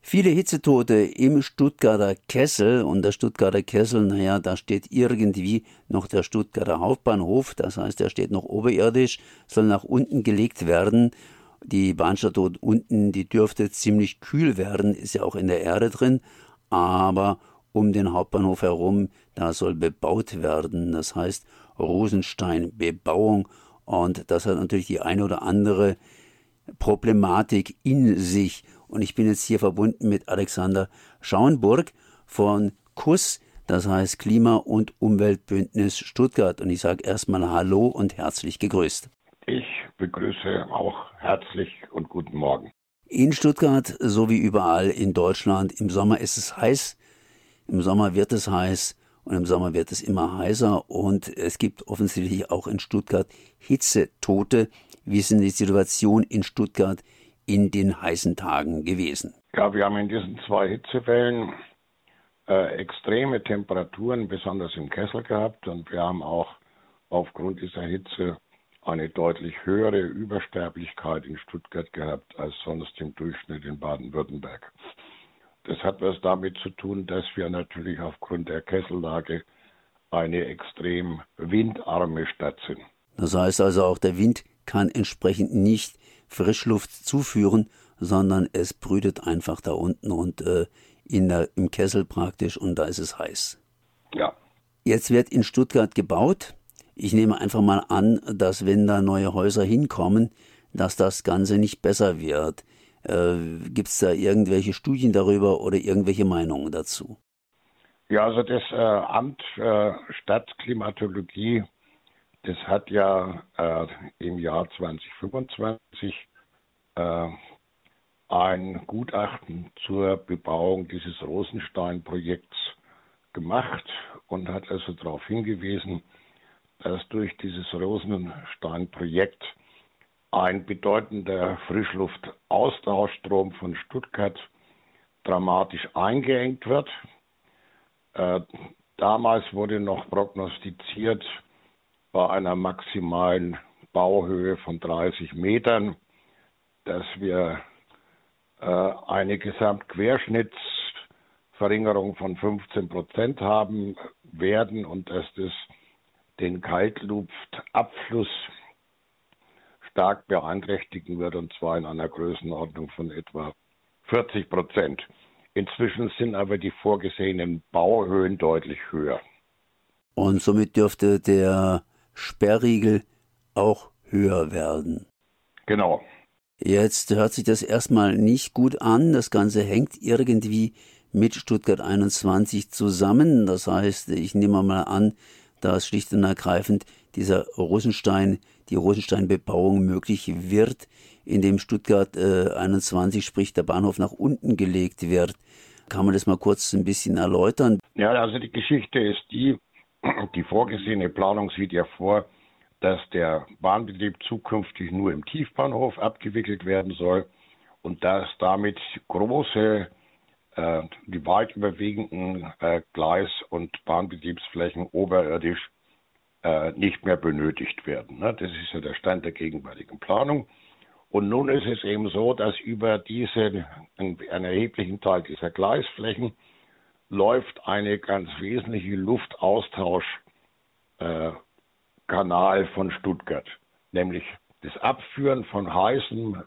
Viele Hitzetote im Stuttgarter Kessel, und der Stuttgarter Kessel, da steht irgendwie noch der Stuttgarter Hauptbahnhof, das heißt, der steht noch oberirdisch, soll nach unten gelegt werden. Die Bahnstadt dort unten, die dürfte ziemlich kühl werden, ist ja auch in der Erde drin, aber um den Hauptbahnhof herum, da soll bebaut werden, das heißt Rosensteinbebauung, und das hat natürlich die eine oder andere Problematik in sich. Und ich bin jetzt hier verbunden mit Alexander Schauenburg von KUS, das heißt Klima- und Umweltbündnis Stuttgart. Und ich sage erstmal Hallo und herzlich gegrüßt. Ich begrüße auch herzlich und guten Morgen. In Stuttgart, so wie überall in Deutschland, im Sommer ist es heiß, im Sommer wird es heiß und im Sommer wird es immer heißer. Und es gibt offensichtlich auch in Stuttgart Hitzetote. Wie ist denn die Situation in Stuttgart in den heißen Tagen gewesen? Ja, wir haben in diesen 2 Hitzewellen extreme Temperaturen, besonders im Kessel gehabt. Und wir haben auch aufgrund dieser Hitze eine deutlich höhere Übersterblichkeit in Stuttgart gehabt als sonst im Durchschnitt in Baden-Württemberg. Das hat was damit zu tun, dass wir natürlich aufgrund der Kessellage eine extrem windarme Stadt sind. Das heißt also, auch der Wind kann entsprechend nicht Frischluft zuführen, sondern es brütet einfach da unten und im Kessel praktisch, und da ist es heiß. Ja. Jetzt wird in Stuttgart gebaut. Ich nehme einfach mal an, dass wenn da neue Häuser hinkommen, dass das Ganze nicht besser wird. Gibt es da irgendwelche Studien darüber oder irgendwelche Meinungen dazu? Ja, also das Amt Stadtklimatologie, das hat ja im Jahr 2025 ein Gutachten zur Bebauung dieses Rosenstein-Projekts gemacht und hat also darauf hingewiesen, dass durch dieses Rosenstein-Projekt ein bedeutender Frischluftaustauschstrom von Stuttgart dramatisch eingeengt wird. Damals wurde noch prognostiziert bei einer maximalen Bauhöhe von 30 Metern, dass wir eine Gesamtquerschnittsverringerung von 15% haben werden und dass das den Kaltluftabfluss stark beeinträchtigen wird, und zwar in einer Größenordnung von etwa 40%. Inzwischen sind aber die vorgesehenen Bauhöhen deutlich höher. Und somit dürfte der Sperrriegel auch höher werden. Genau. Jetzt hört sich das erstmal nicht gut an. Das Ganze hängt irgendwie mit Stuttgart 21 zusammen. Das heißt, ich nehme mal an, dass schlicht und ergreifend die Rosensteinbebauung möglich wird, indem Stuttgart 21, sprich der Bahnhof, nach unten gelegt wird. Kann man das mal kurz ein bisschen erläutern? Ja, also die Geschichte ist die vorgesehene Planung sieht ja vor, dass der Bahnbetrieb zukünftig nur im Tiefbahnhof abgewickelt werden soll und dass damit die weit überwiegenden Gleis- und Bahnbetriebsflächen oberirdisch nicht mehr benötigt werden. Das ist ja der Stand der gegenwärtigen Planung. Und nun ist es eben so, dass über einen erheblichen Teil dieser Gleisflächen läuft eine ganz wesentliche Luftaustauschkanal von Stuttgart, nämlich das Abführen von heißer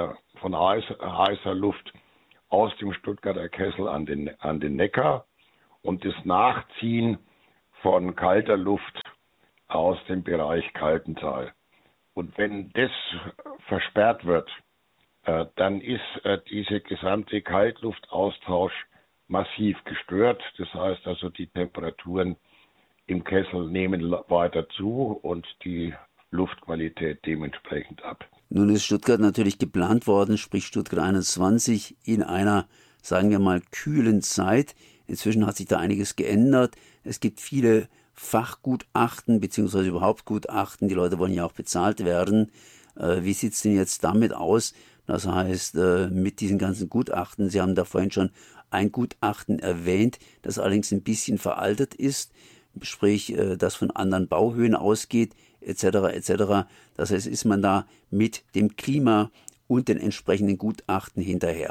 Luft aus dem Stuttgarter Kessel an den Neckar und das Nachziehen von kalter Luft aus dem Bereich Kaltental. Und wenn das versperrt wird, dann ist dieser gesamte Kaltluftaustausch massiv gestört. Das heißt also, die Temperaturen im Kessel nehmen weiter zu und die Luftqualität dementsprechend ab. Nun ist Stuttgart natürlich geplant worden, sprich Stuttgart 21, in einer, sagen wir mal, kühlen Zeit. Inzwischen hat sich da einiges geändert. Es gibt viele Fachgutachten beziehungsweise überhaupt Gutachten. Die Leute wollen ja auch bezahlt werden. Wie sieht es denn jetzt damit aus? Das heißt, mit diesen ganzen Gutachten, Sie haben da vorhin schon ein Gutachten erwähnt, das allerdings ein bisschen veraltet ist, sprich, das von anderen Bauhöhen ausgeht, etc. etc. Das heißt, ist man da mit dem Klima und den entsprechenden Gutachten hinterher?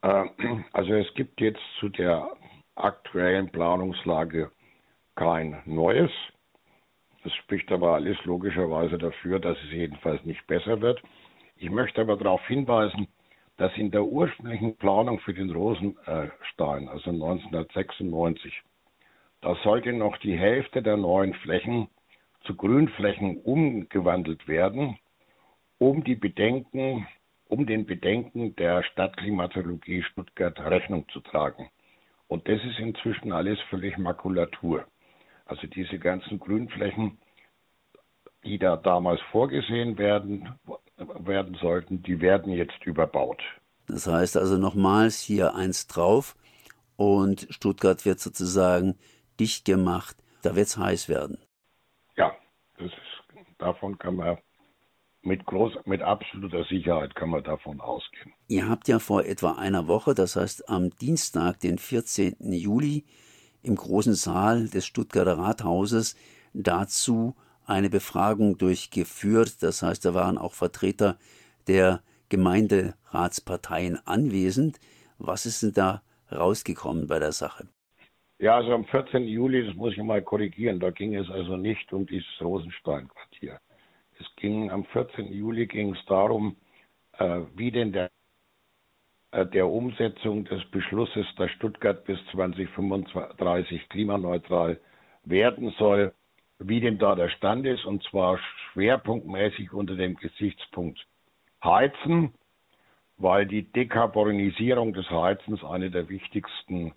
Also es gibt jetzt zu der aktuellen Planungslage kein Neues. Das spricht aber alles logischerweise dafür, dass es jedenfalls nicht besser wird. Ich möchte aber darauf hinweisen, dass in der ursprünglichen Planung für den Rosenstein, also 1996, da sollte noch die Hälfte der neuen Flächen zu Grünflächen umgewandelt werden, um den Bedenken der Stadtklimatologie Stuttgart Rechnung zu tragen. Und das ist inzwischen alles völlig Makulatur. Also diese ganzen Grünflächen, die da damals vorgesehen werden sollten, die werden jetzt überbaut. Das heißt also nochmals hier eins drauf und Stuttgart wird sozusagen dicht gemacht. Da wird es heiß werden. Ja, davon kann man mit absoluter Sicherheit kann man davon ausgehen. Ihr habt ja vor etwa einer Woche, das heißt am Dienstag, den 14. Juli, im großen Saal des Stuttgarter Rathauses dazu eine Befragung durchgeführt. Das heißt, da waren auch Vertreter der Gemeinderatsparteien anwesend. Was ist denn da rausgekommen bei der Sache? Ja, also am 14. Juli, das muss ich mal korrigieren, da ging es also nicht um dieses Rosenstein-Quartier. Am 14. Juli ging es darum, wie denn der Umsetzung des Beschlusses, dass Stuttgart bis 2035 klimaneutral werden soll, wie denn da der Stand ist, und zwar schwerpunktmäßig unter dem Gesichtspunkt Heizen, weil die Dekarbonisierung des Heizens eine der wichtigsten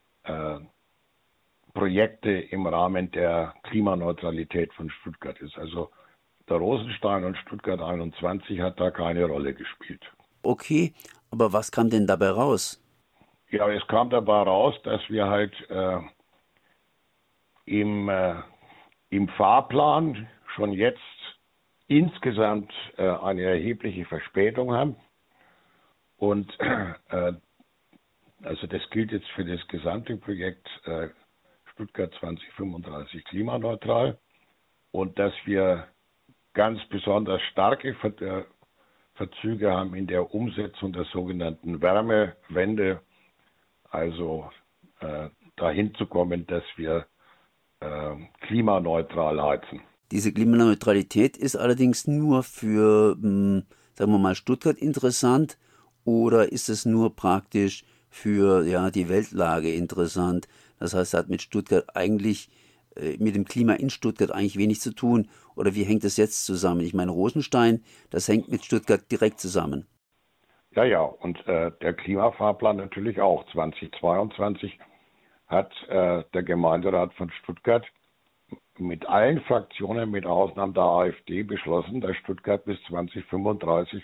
Projekte im Rahmen der Klimaneutralität von Stuttgart ist. Also der Rosenstein und Stuttgart 21 hat da keine Rolle gespielt. Okay, aber was kam denn dabei raus? Ja, es kam dabei raus, dass wir halt im Fahrplan schon jetzt insgesamt eine erhebliche Verspätung haben. Und also das gilt jetzt für das gesamte Projekt Stuttgart 2035 klimaneutral. Und dass wir ganz besonders starke Verzüge haben in der Umsetzung der sogenannten Wärmewende, also dahin zu kommen, dass wir klimaneutral heizen. Diese Klimaneutralität ist allerdings nur für, sagen wir mal, Stuttgart interessant, oder ist es nur praktisch für die Weltlage interessant? Das heißt, hat mit Stuttgart eigentlich, mit dem Klima in Stuttgart eigentlich wenig zu tun. Oder wie hängt das jetzt zusammen? Ich meine, Rosenstein, das hängt mit Stuttgart direkt zusammen. Ja, und der Klimafahrplan natürlich auch. 2022 hat der Gemeinderat von Stuttgart mit allen Fraktionen, mit Ausnahme der AfD, beschlossen, dass Stuttgart bis 2035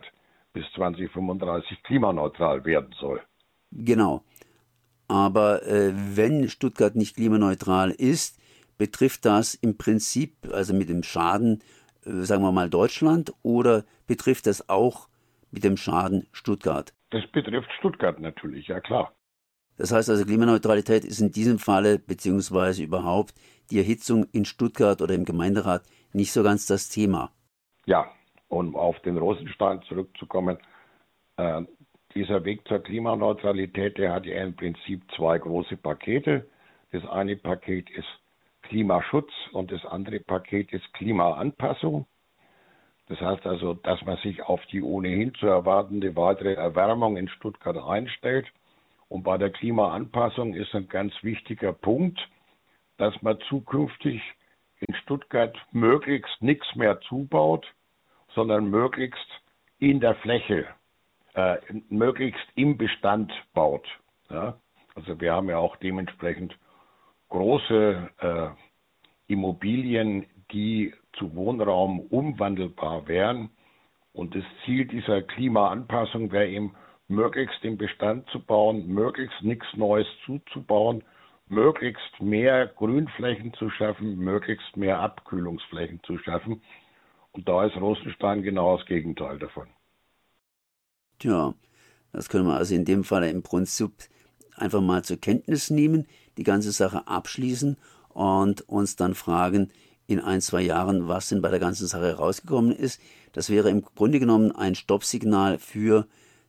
klimaneutral werden soll. Genau. Aber wenn Stuttgart nicht klimaneutral ist, betrifft das im Prinzip, also mit dem Schaden, sagen wir mal Deutschland, oder betrifft das auch mit dem Schaden Stuttgart? Das betrifft Stuttgart natürlich, ja klar. Das heißt also, Klimaneutralität ist in diesem Falle, beziehungsweise überhaupt die Erhitzung in Stuttgart oder im Gemeinderat nicht so ganz das Thema. Ja, um auf den Rosenstein zurückzukommen, dieser Weg zur Klimaneutralität, der hat ja im Prinzip zwei große Pakete. Das eine Paket ist Klimaschutz und das andere Paket ist Klimaanpassung. Das heißt also, dass man sich auf die ohnehin zu erwartende weitere Erwärmung in Stuttgart einstellt. Und bei der Klimaanpassung ist ein ganz wichtiger Punkt, dass man zukünftig in Stuttgart möglichst nichts mehr zubaut, sondern möglichst in der Fläche, möglichst im Bestand baut. Ja? Also wir haben ja auch dementsprechend große Immobilien, die zu Wohnraum umwandelbar wären. Und das Ziel dieser Klimaanpassung wäre eben, möglichst im Bestand zu bauen, möglichst nichts Neues zuzubauen, möglichst mehr Grünflächen zu schaffen, möglichst mehr Abkühlungsflächen zu schaffen. Und da ist Rosenstein genau das Gegenteil davon. Tja, das können wir also in dem Fall im Prinzip einfach mal zur Kenntnis nehmen, die ganze Sache abschließen und uns dann fragen, in 1-2 Jahren, was denn bei der ganzen Sache rausgekommen ist. Das wäre im Grunde genommen ein Stoppsignal für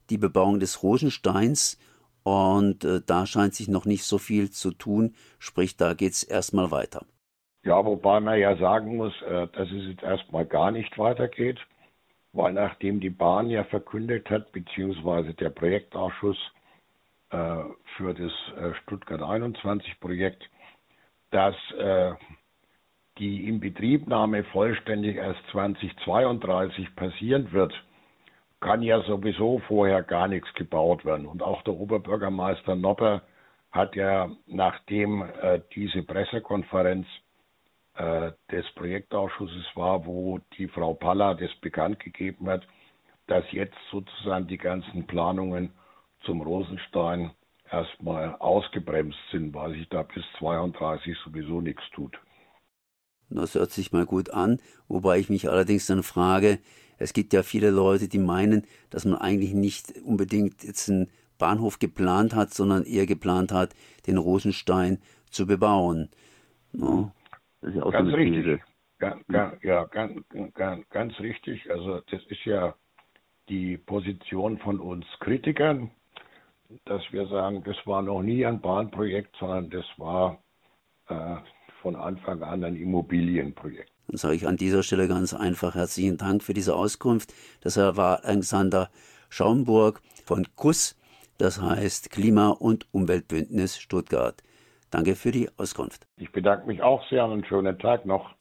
die Bebauung des Rosensteins. Und da scheint sich noch nicht so viel zu tun, sprich, da geht es erstmal weiter. Ja, wobei man ja sagen muss, dass es jetzt erstmal gar nicht weitergeht, weil nachdem die Bahn ja verkündet hat, beziehungsweise der Projektausschuss für das Stuttgart 21 Projekt, dass die Inbetriebnahme vollständig erst 2032 passieren wird, kann ja sowieso vorher gar nichts gebaut werden. Und auch der Oberbürgermeister Nopper hat ja, nachdem diese Pressekonferenz des Projektausschusses war, wo die Frau Palla das bekannt gegeben hat, dass jetzt sozusagen die ganzen Planungen zum Rosenstein erstmal ausgebremst sind, weil sich da bis 32 sowieso nichts tut. Das hört sich mal gut an, wobei ich mich allerdings dann frage, es gibt ja viele Leute, die meinen, dass man eigentlich nicht unbedingt jetzt einen Bahnhof geplant hat, sondern eher geplant hat, den Rosenstein zu bebauen. No? Das ist ja auch ganz so richtig. Ganz richtig. Also das ist ja die Position von uns Kritikern, dass wir sagen, das war noch nie ein Bahnprojekt, sondern das war von Anfang an ein Immobilienprojekt. Dann sage ich an dieser Stelle ganz einfach herzlichen Dank für diese Auskunft. Das war Alexander Schaumburg von KUS, das heißt Klima- und Umweltbündnis Stuttgart. Danke für die Auskunft. Ich bedanke mich auch sehr und einen schönen Tag noch.